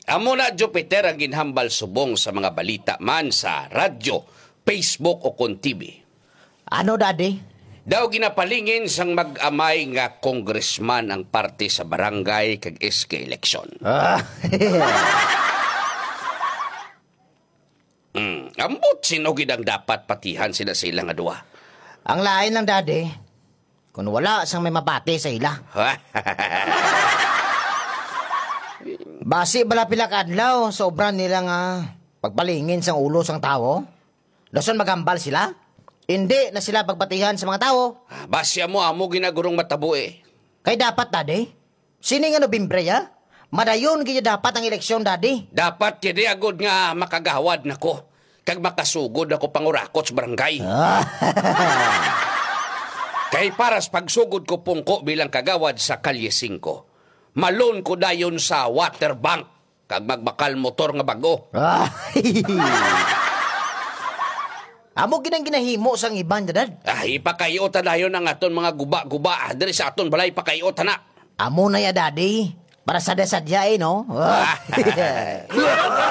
Amo na Jupiter ang ginhambal subong sa mga balita man sa radyo, Facebook o kon TV. Ano, Daddy? Daw ginapalingin sang mag-amay nga congressman ang parte sa barangay kag SK election. Ambot sino gid ang dapat patihan sila sa ilang adwa. Ang lain lang, Daddy. Kung wala sang may mapati sa ila. Basi bala pila kadlaw, sobra nila nga pagpalingin sang ulo sang tao. Dason magambal sila. Hindi na sila pagbatihan sa mga tao. Basya mo amo ginagurong matabo eh. Kay dapat, Daddy. Sini nga Nobyembre, ya? Madayon kaya dapat ang eleksyon, Daddy. Dapat kini agud nga makagahawad nako. Kag makasugod ako pangurakot sa barangay. Kay paras pagsugod ko pungko bilang kagawad sa Kalye 5. Malon ko dayon sa water bank kag magbakal motor nga bago. Amo ginang ginahimo sang iban, Dad. Ipakayota dayon ang aton mga guba-guba diri sa aton balay pakayota na. Amo na ya, Daddy. Para sadya-sadya no?